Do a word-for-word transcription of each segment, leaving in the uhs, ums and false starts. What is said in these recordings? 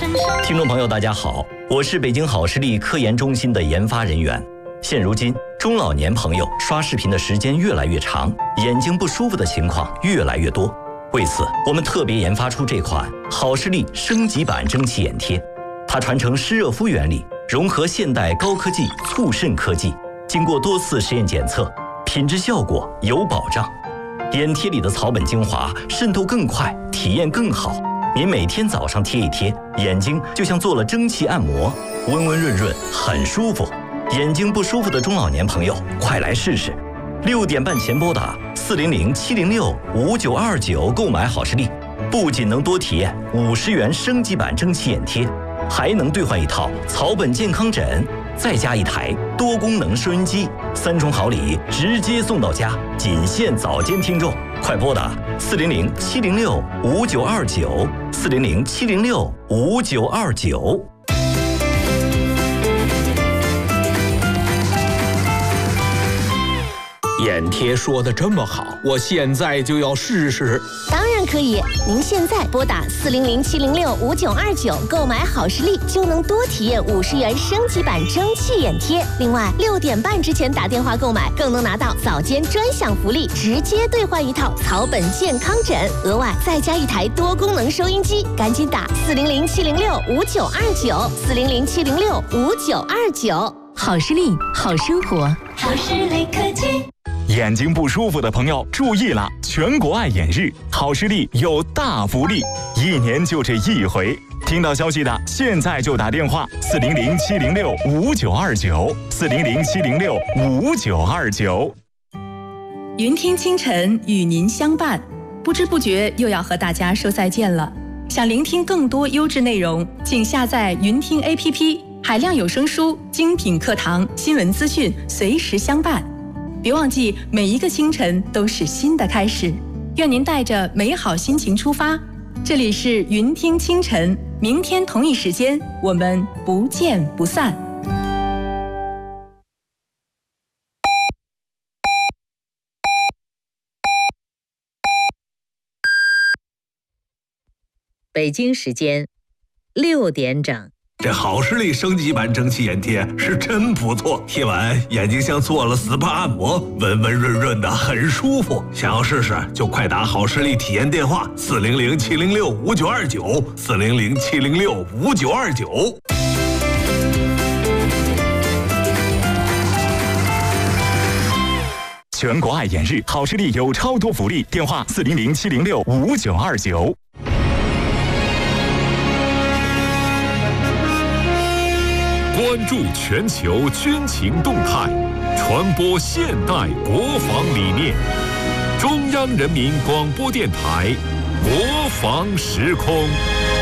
听众朋友大家好，我是北京好视力科研中心的研发人员。现如今中老年朋友刷视频的时间越来越长，眼睛不舒服的情况越来越多。为此我们特别研发出这款好视力升级版蒸汽眼贴，它传承湿热敷原理，融合现代高科技促渗科技，经过多次实验检测，品质效果有保障。眼贴里的草本精华渗透更快，体验更好。您每天早上贴一贴，眼睛就像做了蒸汽按摩，温温润润，很舒服。眼睛不舒服的中老年朋友，快来试试！六点半前拨打四零零七零六五九二九购买好视力，不仅能多体验五十元升级版蒸汽眼贴，还能兑换一套草本健康枕，再加一台多功能收音机，三重好礼直接送到家，仅限早间听众。快拨打四零零七零六五九二九，四零零七零六五九二九。 眼贴说的这么好，我现在就要试试。 当然可以，您现在拨打四零零七零六五九二九购买好视力，就能多体验五十元升级版蒸汽眼贴。另外，六点半之前打电话购买，更能拿到早间专享福利，直接兑换一套草本健康枕，额外再加一台多功能收音机。赶紧打四零零七零六五九二九，四零零七零六五九二九。 好视力，好生活， 好视力科技。 眼睛不舒服的朋友注意了，全国爱眼日，好视力有大福利，一年就这一回。听到消息的，现在就打电话四零零七零六五九二九，四零零七零六五九二九。 云听清晨与您相伴，不知不觉又要和大家说再见了。想聆听更多优质内容，请下载云听 A P P， 海量有声书、精品课堂、新闻资讯，随时相伴。别忘记，每一个清晨都是新的开始。愿您带着美好心情出发。这里是云听清晨，明天同一时间，我们不见不散。 北京时间六点整。 这好视力升级版蒸汽眼贴是真不错，贴完眼睛像做了 S P A 按摩，温温润润的，很舒服。想要试试就快打好视力体验电话四零零七零六五九二九，四零零七零六五九二九。 全国爱眼日，好视力有超多福利，电话四零零七零六五九二九。 关注全球军情动态，传播现代国防理念。中央人民广播电台国防时空。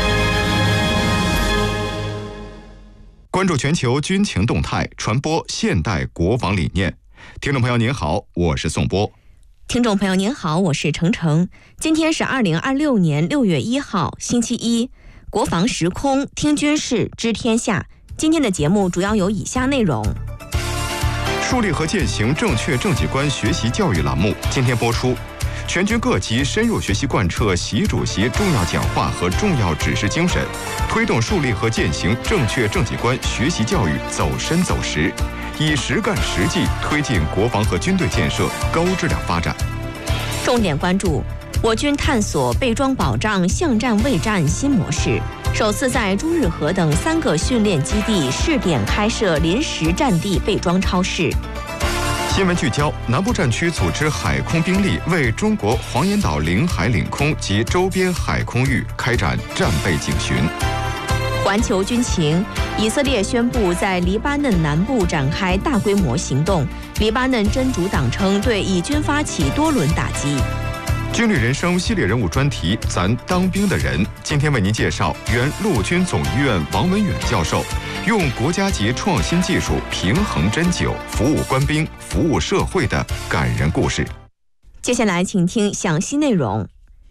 关注全球军情动态，传播现代国防理念。听众朋友您好，我是宋波。 听众朋友您好，我是程程。今天是二零二六年六月一号，星期一。国防时空，听军事，知天下。今天的节目主要有以下内容： 树立和践行正确政绩观学习教育栏目今天播出，全军各级深入学习贯彻习主席重要讲话和重要指示精神，推动树立和践行正确政绩观学习教育走深走实，以实干实际推进国防和军队建设高质量发展。 重点关注我军探索备装保障巷战卫战新模式，首次在朱日和等三个训练基地试点开设临时战地备装超市。 新闻聚焦：南部战区组织海空兵力为中国黄岩岛领海领空及周边海空域开展战备警巡。 环球军情：以色列宣布在黎巴嫩南部展开大规模行动，黎巴嫩真主党称对以军发起多轮打击。 军旅人生系列人物专题，咱当兵的人，今天为您介绍原陆军总医院王文远教授用国家级创新技术平衡针灸服务官兵、服务社会的感人故事。 接下来请听详细内容。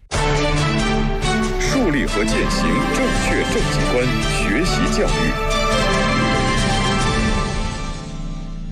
树立和践行正确政绩观学习教育。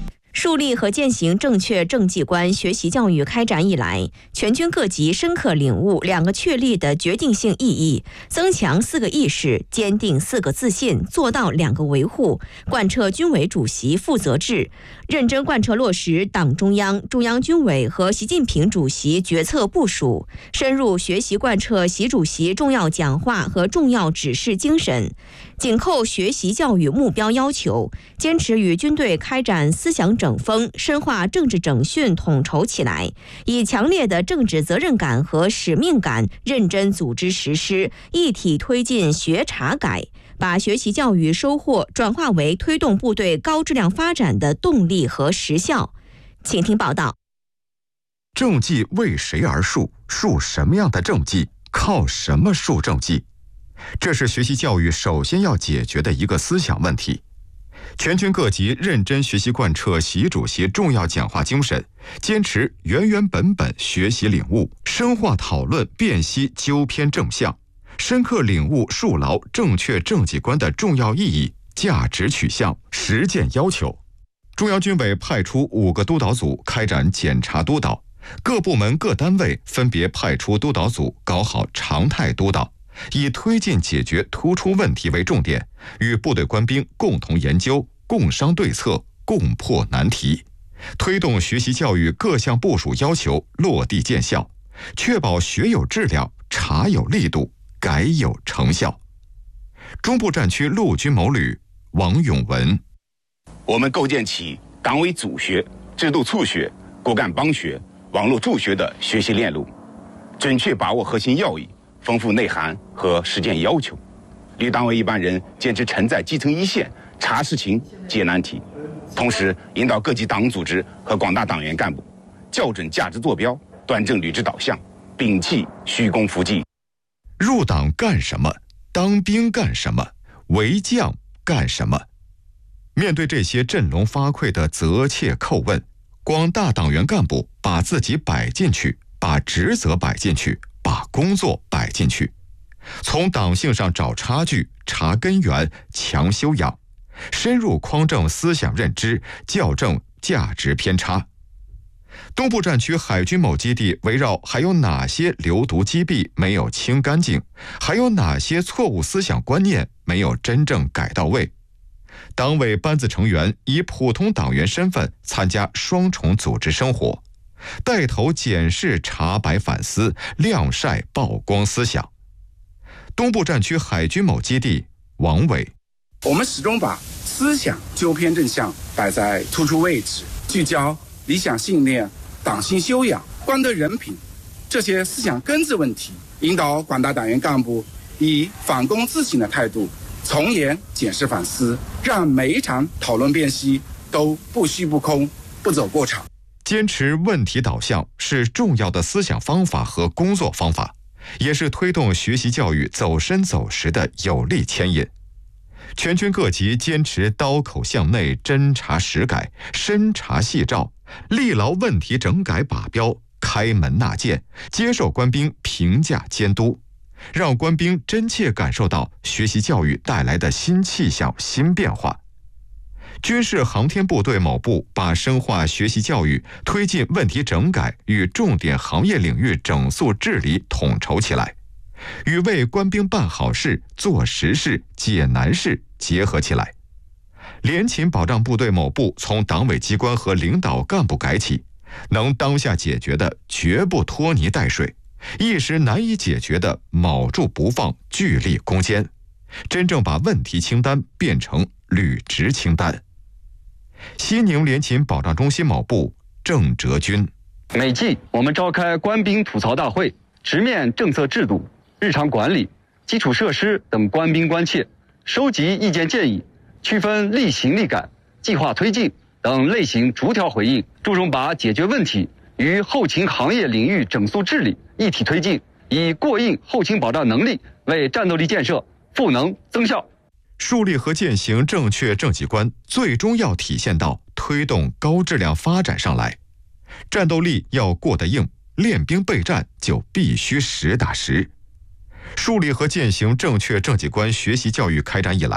树立和践行正确政绩观学习教育开展以来，全军各级深刻领悟两个确立的决定性意义，增强四个意识，坚定四个自信，做到两个维护，贯彻军委主席负责制，认真贯彻落实党中央、中央军委和习近平主席决策部署，深入学习贯彻习主席重要讲话和重要指示精神，紧扣学习教育目标要求，坚持与军队开展思想整风，深化政治整训统筹起来，以强烈的政治责任感和使命感，认真组织实施，一体推进学察改，把学习教育收获转化为推动部队高质量发展的动力和实效。请听报道。 政绩为谁而树？树什么样的政绩？靠什么树政绩？这是学习教育首先要解决的一个思想问题。全军各级认真学习贯彻习主席重要讲话精神，坚持原原本本学习领悟，深化讨论辨析纠偏正向，深刻领悟树牢正确政绩观的重要意义、价值取向、实践要求。中央军委派出五个督导组开展检查督导，各部门各单位分别派出督导组搞好常态督导，以推进解决突出问题为重点，与部队官兵共同研究、共商对策、共破难题，推动学习教育各项部署要求落地见效，确保学有质量、查有力度、改有成效。中部战区陆军某旅王永文： 我们构建起党委组学、制度促学、骨干帮学、网络助学的学习链路，准确把握核心要义，丰富内涵和实践要求，旅党委一班人坚持沉在基层一线，查事情、解难题，同时引导各级党组织和广大党员干部校准价值坐标，端正履职导向，摒弃虚功夫绩。 入党干什么？当兵干什么？为将干什么？面对这些振聋发聩的责切叩问，广大党员干部把自己摆进去，把职责摆进去，把工作摆进去，从党性上找差距、查根源、强修养，深入匡正思想认知，校正价值偏差。东部战区海军某基地围绕还有哪些流毒积弊没有清干净，还有哪些错误思想观念没有真正改到位，党委班子成员以普通党员身份参加双重组织生活，带头检视、查白、反思、晾晒、曝光思想。东部战区海军某基地王伟： 我们始终把思想纠偏正向摆在突出位置，聚焦理想信念、党性修养、官德人品这些思想根治问题，引导广大党员干部以反躬自省的态度，从严检视反思，让每一场讨论辨析都不虚不空，不走过场。 坚持问题导向是重要的思想方法和工作方法，也是推动学习教育走深走实的有力牵引。全军各级坚持刀口向内，侦查实改，深查细照，力牢问题整改把标，开门纳谏，接受官兵评价监督，让官兵真切感受到学习教育带来的新气象、新变化。军事航天部队某部把深化学习教育、推进问题整改与重点行业领域整肃治理统筹起来，与为官兵办好事、做实事、解难事结合起来。联勤保障部队某部从党委机关和领导干部改起，能当下解决的绝不拖泥带水，一时难以解决的卯住不放，聚力攻坚，真正把问题清单变成履职清单。西宁联勤保障中心某部郑哲军： 每季我们召开官兵吐槽大会，直面政策制度、日常管理、基础设施等官兵关切，收集意见建议，区分立行立改、计划推进等类型逐条回应，注重把解决问题与后勤行业领域整肃治理一体推进，以过硬后勤保障能力为战斗力建设赋能增效。 树立和践行正确政绩观，最终要体现到推动高质量发展上来。战斗力要过得硬，练兵备战就必须实打实。树立和践行正确政绩观学习教育开展以来，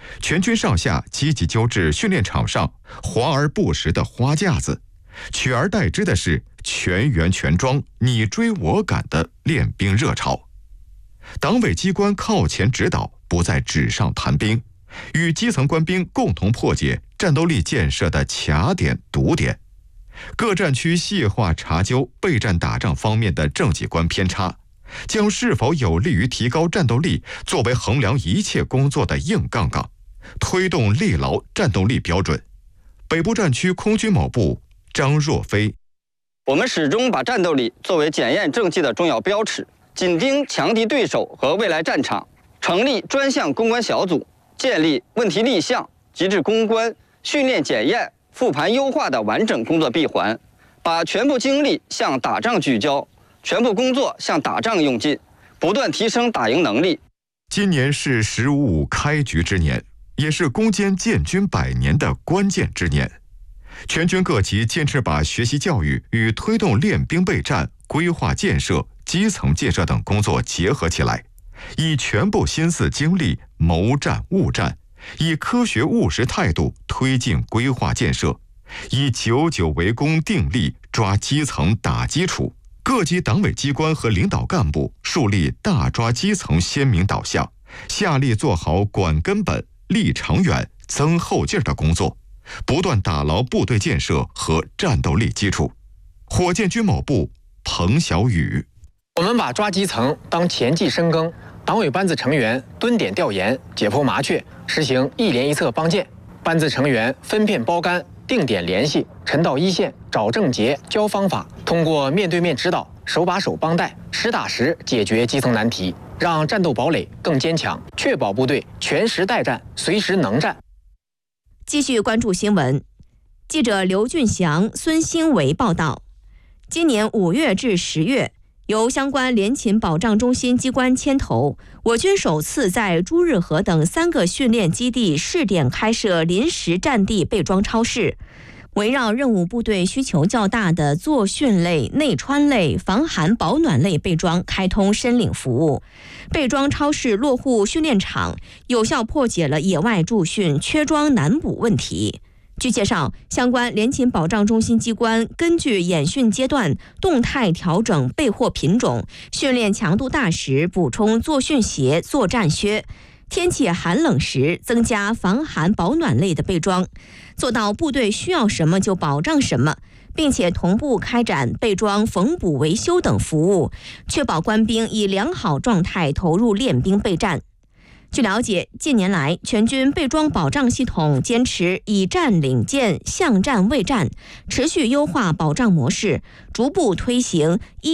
全军上下积极纠治训练场上华而不实的花架子，取而代之的是全员全装、你追我赶的练兵热潮。党委机关靠前指导，不在纸上谈兵，与基层官兵共同破解战斗力建设的卡点堵点，各战区细化查究备战打仗方面的政绩观偏差，将是否有利于提高战斗力作为衡量一切工作的硬杠杠，推动立牢战斗力标准。北部战区空军某部张若飞： 我们始终把战斗力作为检验政绩的重要标尺，紧盯强敌对手和未来战场，成立专项攻关小组，建立问题立项、机制攻关、训练检验、复盘优化的完整工作闭环，把全部精力向打仗聚焦，全部工作向打仗用尽，不断提升打赢能力。 今年是十五五开局之年，也是攻坚建军百年的关键之年。全军各级坚持把学习教育与推动练兵备战、规划建设、基层建设等工作结合起来，以全部心思精力谋战务战，以科学务实态度推进规划建设，以久久为功定力抓基层打基础。各级党委机关和领导干部树立大抓基层鲜明导向，下力做好管根本、立长远、增后劲儿的工作，不断打牢部队建设和战斗力基础。火箭军某部彭小雨： 我们把抓基层当前期深耕，党委班子成员蹲点调研，解剖麻雀，实行一连一策帮建，班子成员分片包干，定点联系，沉到一线，找症结，教方法，通过面对面指导、手把手帮带，实打实解决基层难题，让战斗堡垒更坚强，确保部队全时待战，随时能战。 继续关注新闻，记者刘俊祥、孙兴维报道。今年五月至十月，由相关联勤保障中心机关牵头，我军首次在朱日和等三个训练基地试点开设临时战地备装超市，围绕任务部队需求较大的作训类、内穿类、防寒保暖类备装开通申领服务。备装超市落户训练场，有效破解了野外驻训缺装难补问题。据介绍，相关联勤保障中心机关根据演训阶段动态调整备货品种，训练强度大时补充作训鞋、作战靴，天气寒冷时增加防寒保暖类的备装，做到部队需要什么就保障什么，并且同步开展备装缝补维修等服务，确保官兵以良好状态投入练兵备战。据了解，近年来全军备装保障系统坚持以战领建、向战卫战，持续优化保障模式，逐步推行一